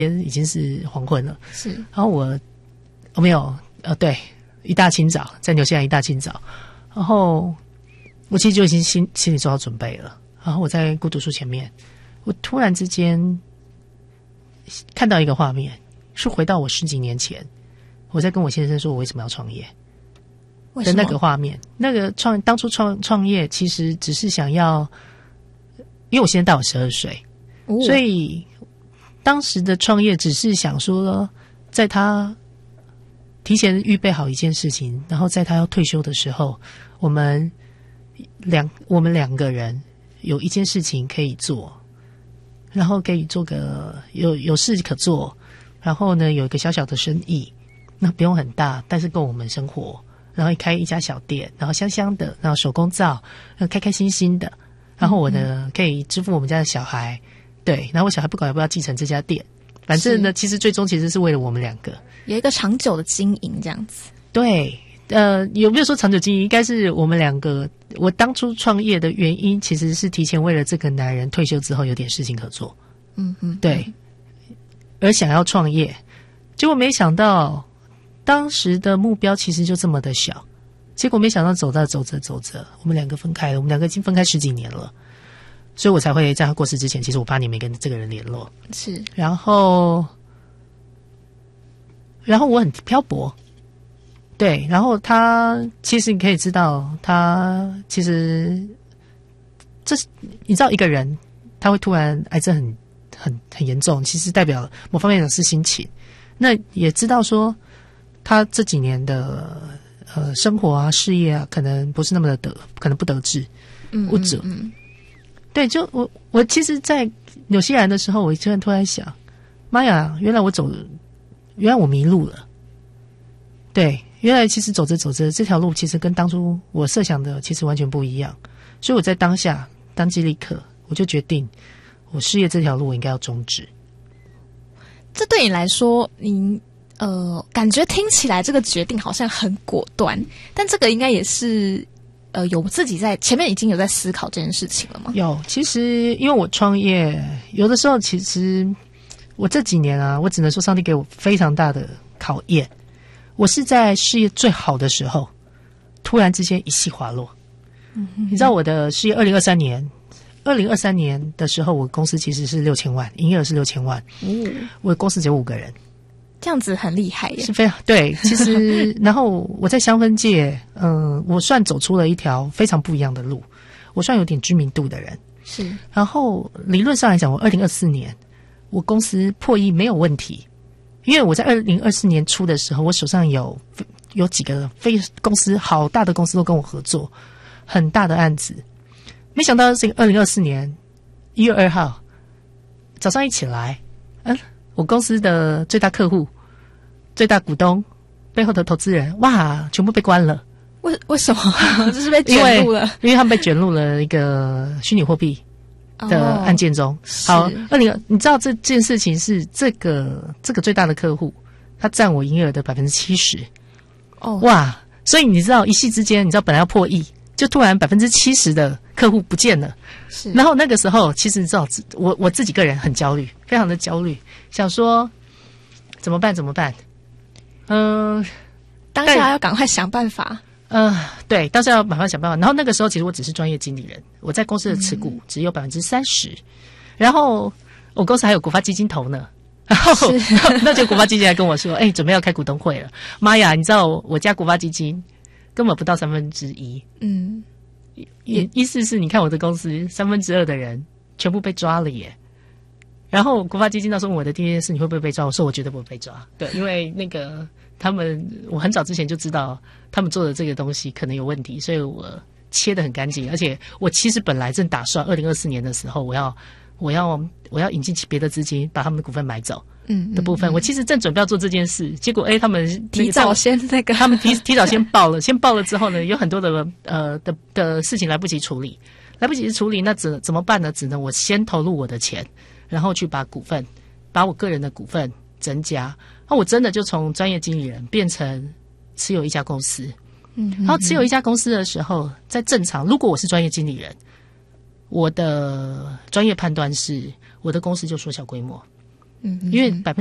已经是黄昏了。 是， 然后我没有对，一大清早在纽西兰一大清早，然后我其实就已经心里做好准备了。然后我在孤独树前面，我突然之间看到一个画面，是回到我10几年前，我在跟我先生说我为什么要创业的那个画面。那个当初创业其实只是想要，因为我先生大我12岁，所以当时的创业只是想说，在他提前预备好一件事情，然后在他要退休的时候，我们两个人有一件事情可以做，然后可以做个有事可做，然后呢有一个小小的生意，那不用很大，但是够我们生活，然后开一家小店，然后香香的，然后手工皂，然后开开心心的，然后我呢可以支付我们家的小孩，对，然后我小孩不管要不要继承这家店，反正呢其实最终其实是为了我们两个有一个长久的经营这样子。 对，有没有说长久经营？应该是我们两个。我当初创业的原因，其实是提前为了这个男人退休之后有点事情可做，对，而想要创业，结果没想到当时的目标其实就这么的小，结果没想到走着，我们两个分开了，我们两个已经分开10几年了，所以我才会在他过世之前，其实我8年没跟这个人联络， 是，然后我很漂泊。对，然后他其实你可以知道，他其实你知道一个人他会突然癌症很严重，其实代表某方面讲是心情。那也知道说他这几年的生活啊、事业啊，可能不是那么的可能不得志，不者。对，就我其实，在纽西兰的时候，我突然想，妈呀，原来我迷路了，对。原来其实走着这条路其实跟当初我设想的其实完全不一样，所以我在当下当机立刻，我就决定我事业这条路我应该要终止。 这对你来说，你感觉听起来这个决定好像很果断，但这个应该也是有自己在前面已经有在思考这件事情了吗？ 有，其实因为我创业，有的时候其实我这几年啊，我只能说上帝给我非常大的考验。我是在事业最好的时候，突然之间一夕滑落。你知道我的事业2023年的时候，我公司其实是6000万，营业额是6000万。我公司只有5个人， 这样子很厉害耶， 是非常对。其实，然后我在香氛界，我算走出了一条非常不一样的路，我算有点知名度的人。 是，然后理论上来讲，我2024年我公司破亿没有问题。因为我在2024年初的时候，我手上有几个公司，好大的公司都跟我合作，很大的案子。没想到这个2024年1月2号早上一起来，我公司的最大客户、最大股东、背后的投资人，哇，全部被关了。 为什么？就是被卷入了， 因为他们被卷入了一个虚拟货币的案件中。好，你知道这件事情是这个最大的客户，他占我营业额的70%。哇！所以你知道一夕之间，你知道本来要破亿，就突然70%的客户不见了。是。然后那个时候，其实你知道，我自己个人很焦虑，非常的焦虑，想说怎么办？ 当下要赶快想办法。 对，当时要马上想办法。然后那个时候，其实我只是专业经理人，我在公司的持股只有30%，然后我公司还有国发基金投呢。然后那就国发基金来跟我说：“准备要开股东会了。”妈呀，你知道我家国发基金根本不到1/3。意思是你看我的公司2/3的人全部被抓了耶。然后国发基金到时候问我的第一件事，你会不会被抓？我说我绝对不会被抓。对，因为那个我很早之前就知道他们做的这个东西可能有问题，所以我切得很干净。而且我其实本来正打算2024年的时候，我要引进别的资金把他们的股份买走的部分，我其实正准备要做这件事，结果他们提早先他们提早先报了，先报了之后呢，有很多的事情来不及处理，那怎么办呢？只能我先投入我的钱，然后去把我个人的股份增加。那我真的就从专业经理人变成持有一家公司。然后持有一家公司的时候，在正常，如果我是专业经理人，我的专业判断是我的公司就缩小规模， 嗯， 因为